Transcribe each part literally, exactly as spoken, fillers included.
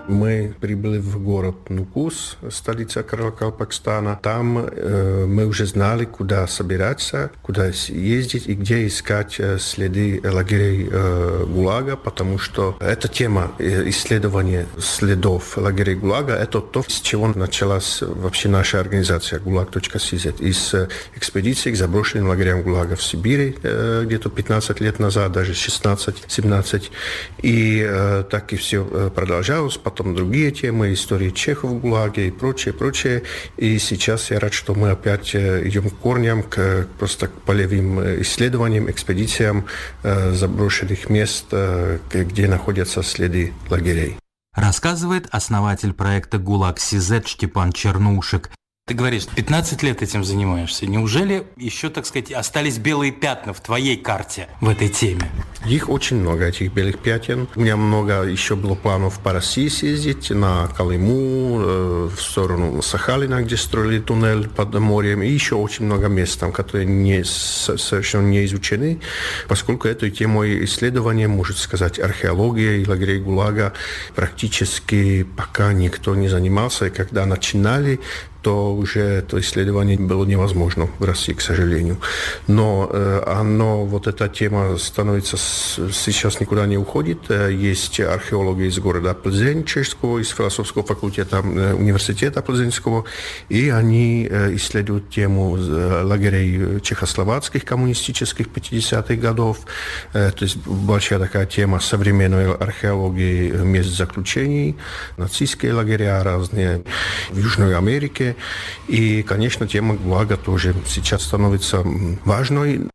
Мы прибыли в город Нукус, столица Каракалпакстана. Там э, мы уже знали, куда собираться, куда ездить и где искать э, следы лагерей э, ГУЛАГа, потому что эта тема э, исследования следов лагерей ГУЛАГа – это то, с чего началась вообще наша организация гулаг точка си зет. Из э, экспедиции к заброшенным лагерям ГУЛАГа в Сибири э, где-то пятнадцать лет назад, даже шестнадцать-семнадцать. И э, так и все э, продолжалось. Потом другие темы, истории чехов в ГУЛАГе и прочее, прочее. И сейчас я рад, что мы опять идем к корням, к, просто к полевым исследованиям, экспедициям э, заброшенных мест, э, где находятся следы лагерей. Рассказывает основатель проекта ГУЛАГ-СИЗЕТ Штепан Чернушек. Ты говоришь, пятнадцать лет этим занимаешься. Неужели еще, так сказать, остались белые пятна в твоей карте в этой теме? Их очень много, этих белых пятен. У меня много еще было планов по России съездить, на Колыму, э, в сторону Сахалина, где строили туннель под морем. И еще очень много мест, там, которые не, совершенно не изучены, поскольку этой темой исследования, можно сказать, археология и лагерей ГУЛАГа практически пока никто не занимался. И когда начинали, то уже это исследование было невозможно в России, к сожалению. Но э, оно, вот эта тема становится, с, сейчас никуда не уходит. Есть археологи из города Плзень, чешского, из философского факультета э, университета Плзенского, и они э, исследуют тему лагерей чехословацких коммунистических пятидесятых годов. Э, то есть большая такая тема современной археологии мест заключений, нацистские лагеря разные в Южной Америке. И, конечно, тема ГУЛАГа тоже сейчас становится важной.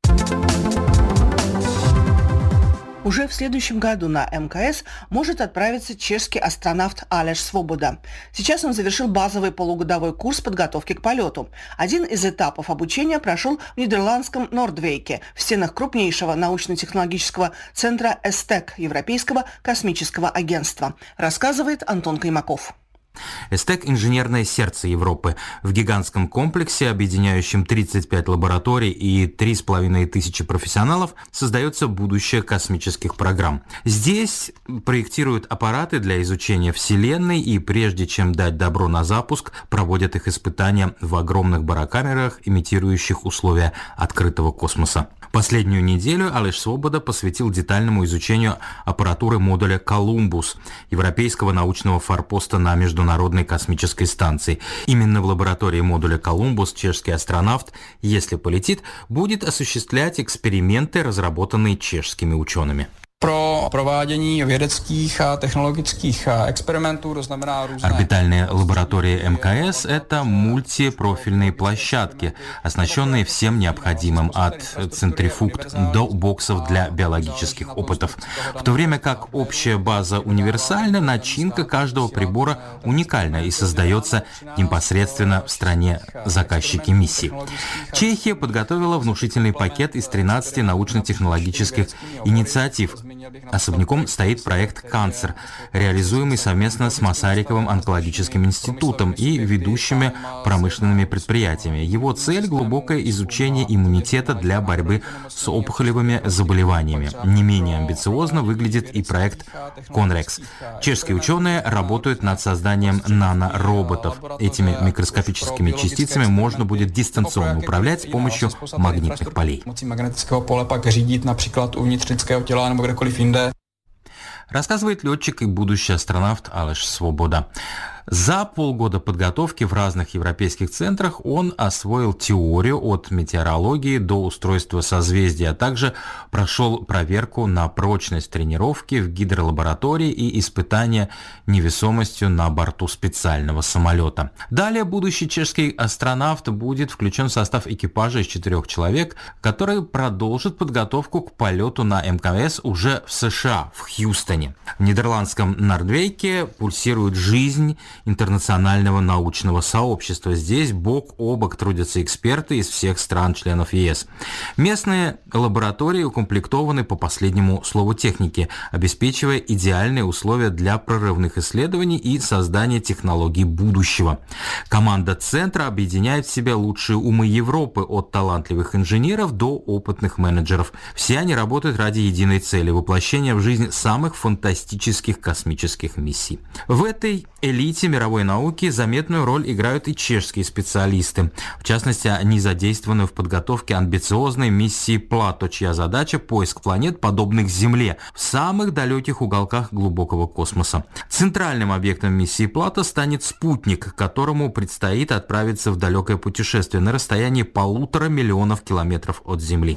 Уже в следующем году на эм ка эс может отправиться чешский астронавт Алеш Свобода. Сейчас он завершил базовый полугодовой курс подготовки к полету. Один из этапов обучения прошел в нидерландском Нордвейке, в стенах крупнейшего научно-технологического центра эстек, Европейского космического агентства, рассказывает Антон Каймаков. эстек – инженерное сердце Европы. В гигантском комплексе, объединяющем тридцать пять лабораторий и три с половиной тысячи профессионалов, создается будущее космических программ. Здесь проектируют аппараты для изучения Вселенной и, прежде чем дать добро на запуск, проводят их испытания в огромных барокамерах, имитирующих условия открытого космоса. Последнюю неделю Алеш Свобода посвятил детальному изучению аппаратуры модуля «Колумбус» европейского научного форпоста на Международной космической станции. Именно в лаборатории модуля «Колумбус» чешский астронавт, если полетит, будет осуществлять эксперименты, разработанные чешскими учеными. Pro provádění vědeckých a technologickих экспериментов, to znamená рůzné... Орбитальные лаборатории эм ка эс – это мультипрофильные площадки, оснащенные всем необходимым, от центрифуг до боксов для биологических опытов. В то время как общая база универсальна, начинка каждого прибора уникальна и создается непосредственно в стране заказчики миссии. Чехия подготовила внушительный пакет из тринадцати научно-технологических инициатив. Особняком стоит проект «Канцер», реализуемый совместно с Масариковым онкологическим институтом и ведущими промышленными предприятиями. Его цель – глубокое изучение иммунитета для борьбы с опухолевыми заболеваниями. Не менее амбициозно выглядит и проект «Конрекс». Чешские ученые работают над созданием нанороботов. Этими микроскопическими частицами можно будет дистанционно управлять с помощью магнитных полей. Рассказывает летчик и будущий астронавт Алеш Свобода. За полгода подготовки в разных европейских центрах он освоил теорию от метеорологии до устройства созвездий, а также прошел проверку на прочность тренировки в гидролаборатории и испытания невесомостью на борту специального самолета. Далее будущий чешский астронавт будет включен в состав экипажа из четырех человек, который продолжит подготовку к полету на эм ка эс уже в США, в Хьюстоне. В нидерландском Нордвейке пульсирует жизнь, интернационального научного сообщества. Здесь бок о бок трудятся эксперты из всех стран-членов ЕС. Местные лаборатории укомплектованы по последнему слову техники, обеспечивая идеальные условия для прорывных исследований и создания технологий будущего. Команда центра объединяет в себе лучшие умы Европы, от талантливых инженеров до опытных менеджеров. Все они работают ради единой цели – воплощения в жизнь самых фантастических космических миссий. В этой элите мировой науки заметную роль играют и чешские специалисты. В частности, они задействованы в подготовке амбициозной миссии Плато, чья задача – поиск планет, подобных Земле, в самых далеких уголках глубокого космоса. Центральным объектом миссии Плато станет спутник, которому предстоит отправиться в далекое путешествие на расстоянии полутора миллионов километров от Земли.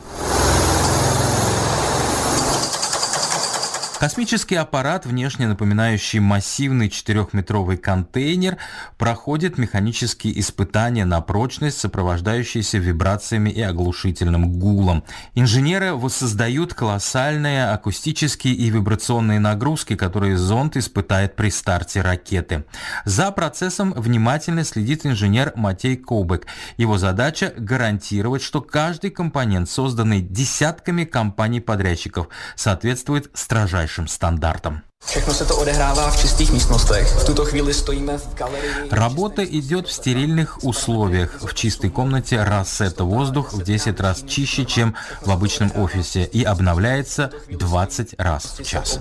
Космический аппарат, внешне напоминающий массивный четырехметровый контейнер, проходит механические испытания на прочность, сопровождающиеся вибрациями и оглушительным гулом. Инженеры воссоздают колоссальные акустические и вибрационные нагрузки, которые зонд испытает при старте ракеты. За процессом внимательно следит инженер Матей Коубек. Его задача – гарантировать, что каждый компонент, созданный десятками компаний-подрядчиков, соответствует строжайшим стандартам. Работа идет в стерильных условиях. В чистой комнате Рассета воздух в десять раз чище, чем в обычном офисе, и обновляется двадцать раз в час.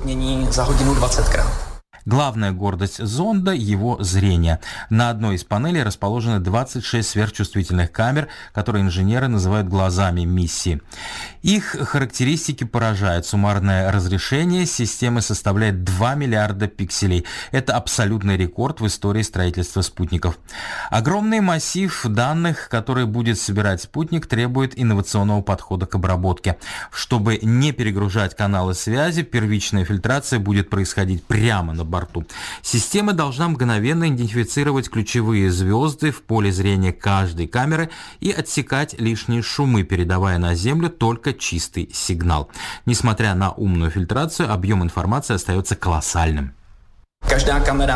Главная гордость зонда – его зрение. На одной из панелей расположены двадцать шесть сверхчувствительных камер, которые инженеры называют глазами миссии. Их характеристики поражают. Суммарное разрешение системы составляет два миллиарда пикселей. Это абсолютный рекорд в истории строительства спутников. Огромный массив данных, который будет собирать спутник, требует инновационного подхода к обработке. Чтобы не перегружать каналы связи, первичная фильтрация будет происходить прямо на борту. Система должна мгновенно идентифицировать ключевые звезды в поле зрения каждой камеры и отсекать лишние шумы, передавая на Землю только чистый сигнал. Несмотря на умную фильтрацию, объем информации остается колоссальным. Каждая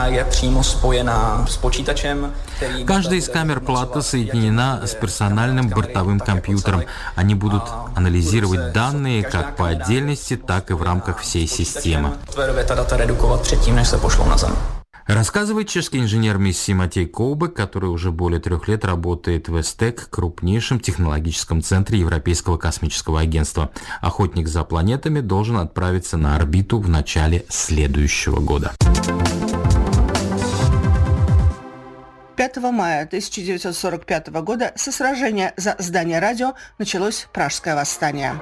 из камер Плато соединена с персональным бортовым компьютером. Они будут анализировать данные как по отдельности, так и в рамках всей системы. Рассказывает чешский инженер миссии Матей Коубек, который уже более трех лет работает в ЭСТЕК, крупнейшем технологическом центре Европейского космического агентства. Охотник за планетами должен отправиться на орбиту в начале следующего года. пятого мая тысяча девятьсот сорок пятого года со сражения за здание радио началось Пражское восстание.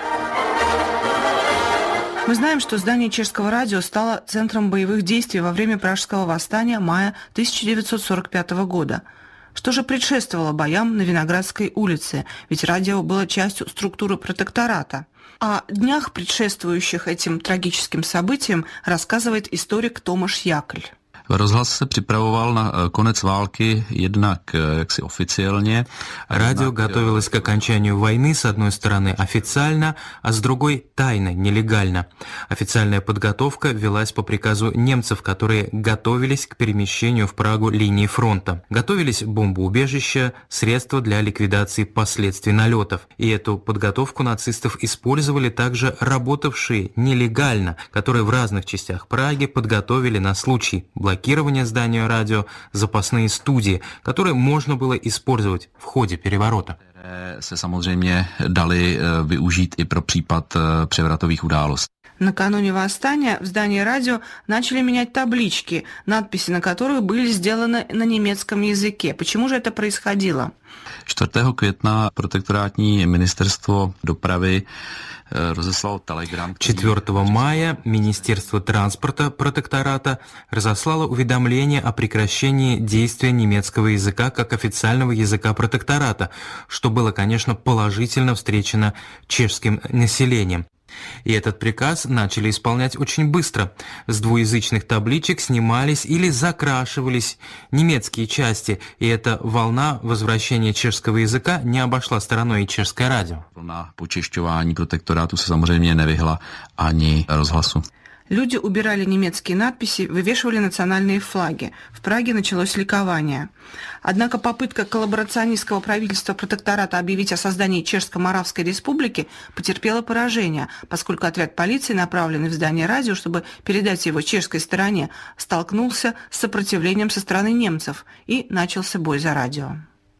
Мы знаем, что здание чешского радио стало центром боевых действий во время Пражского восстания мая тысяча девятьсот сорок пятого года. Что же предшествовало боям на Виноградской улице? Ведь радио было частью структуры протектората. О днях, предшествующих этим трагическим событиям, рассказывает историк Томаш Якль. Rozhlas se připravoval na konec války jednak jaksi oficiálně. Радио готовилось к окончанию войны, с одной стороны официально, а с другой тайно, нелегально. Официальная подготовка велась по приказу немцев, которые готовились к перемещению в Прагу линии фронта. Готовились бомбоубежища, средства для ликвидации последствий налетов. И эту подготовку нацистов использовали также работавшие нелегально, которые в разных частях Праги подготовили на случай блокирования здания радио запасные студии, которые можно было использовать в ходе переворота. Se samozřejmě dali využít i pro případ převratových událostí. Накануне восстания в здании радио начали менять таблички, надписи на которых были сделаны на немецком языке. Почему же это происходило? čtvrtého května protektorátní ministerstvo dopravy разослал телеграмм. четвёртого мая Министерство транспорта протектората разослало уведомление о прекращении действия немецкого языка как официального языка протектората, что было, конечно, положительно встречено чешским населением. И этот приказ начали исполнять очень быстро. С двуязычных табличек снимались или закрашивались немецкие части, и эта волна возвращения чешского языка не обошла стороной и чешское радио. На почešťování protektorátu se samozřejmě nevyhla ani rozhlasu. Люди убирали немецкие надписи, вывешивали национальные флаги. В Праге началось ликование. Однако попытка коллаборационистского правительства протектората объявить о создании Чешско-Моравской республики потерпела поражение, поскольку отряд полиции, направленный в здание радио, чтобы передать его чешской стороне, столкнулся с сопротивлением со стороны немцев, и начался бой за радио.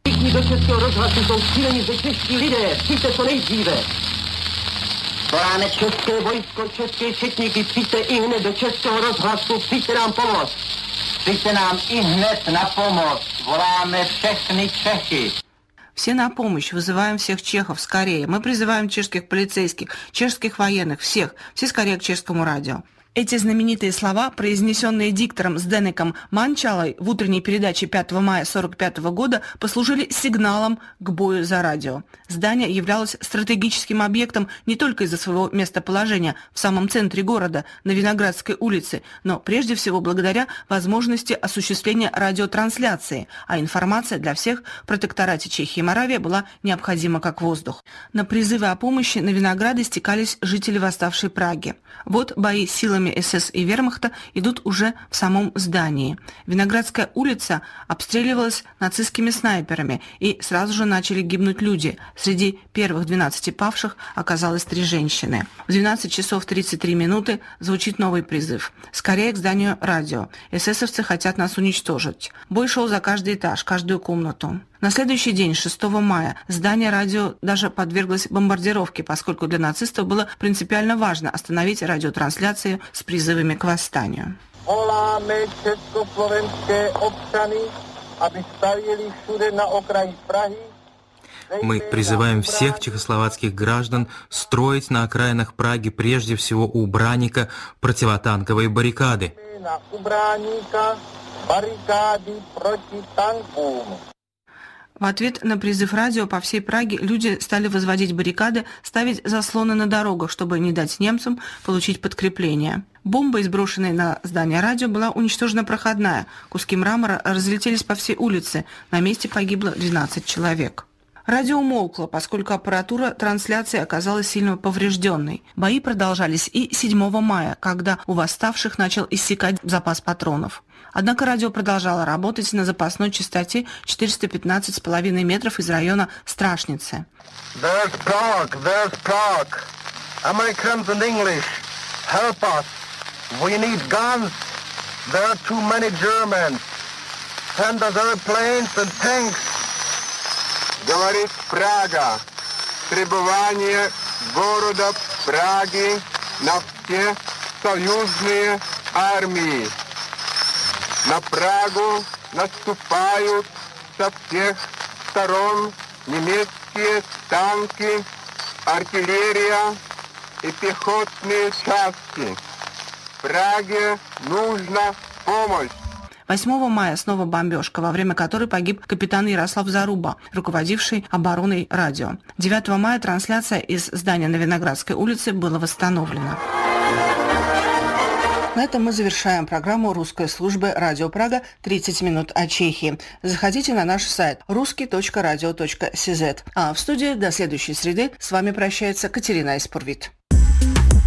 Voláme české vojsko, české četníky, přijďte i hned do Českého rozhlasu, přijďte nám pomoct. Přijďte nám i hned на pomoc. Voláme všechny Čechy. Все на помощь, вызываем всех чехов, скорее. Мы призываем чешских полицейских, чешских военных, всех, все скорее к чешскому радио. Эти знаменитые слова, произнесенные диктором Сденеком Манчалой в утренней передаче пятого мая сорок пятого года, послужили сигналом к бою за радио. Здание являлось стратегическим объектом не только из-за своего местоположения в самом центре города, на Виноградской улице, но прежде всего благодаря возможности осуществления радиотрансляции, а информация для всех в протекторате Чехии и Моравия была необходима как воздух. На призывы о помощи на Винограды стекались жители восставшей Праги. Вот бои силами эс эс и вермахта идут уже в самом здании. Виноградская улица обстреливалась нацистскими снайперами, и сразу же начали гибнуть люди. Среди первых двенадцати павших оказалось три женщины. В двенадцать часов тридцать три минуты звучит новый призыв. Скорее к зданию радио. Эсэсовцы хотят нас уничтожить. Бой шел за каждый этаж, каждую комнату. На следующий день, шестого мая, здание радио даже подверглось бомбардировке, поскольку для нацистов было принципиально важно остановить радиотрансляцию с призывами к восстанию. Voláme československé občany, aby stavěli všude na okraji Prahy. Мы призываем всех чехословацких граждан строить на окраинах Праги прежде всего у Браника противотанковые баррикады. Na Ubráníka barikády proti tankům. В ответ на призыв радио по всей Праге люди стали возводить баррикады, ставить заслоны на дорогах, чтобы не дать немцам получить подкрепление. Бомбой, сброшенной на здание радио, была уничтожена проходная. Куски мрамора разлетелись по всей улице. На месте погибло двенадцать человек. Радио умолкло, поскольку аппаратура трансляции оказалась сильно поврежденной. Бои продолжались и седьмого мая, когда у восставших начал иссякать запас патронов. Однако радио продолжало работать на запасной частоте четыреста пятнадцать с половиной метров из района Страшницы. There's Prague, there's Prague. Americans and English, help us. We need guns. There are too many Germans. Send us airplanes and tanks. Говорит Прага. Пребывание города Праги на все союзные армии. На Прагу наступают со всех сторон немецкие танки, артиллерия и пехотные части. Праге нужна помощь. восьмого мая снова бомбежка, во время которой погиб капитан Ярослав Заруба, руководивший обороной радио. девятого мая трансляция из здания на Виноградской улице была восстановлена. На этом мы завершаем программу русской службы «Радио Прага. тридцать минут о Чехии». Заходите на наш сайт русский точка радио точка си зет. А в студии до следующей среды с вами прощается Катерина Испурвит.